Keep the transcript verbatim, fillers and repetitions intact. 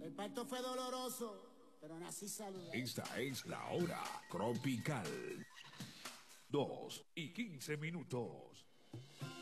El parto fue doloroso, pero nací saludable. Esta es la hora tropical. Dos y quince minutos.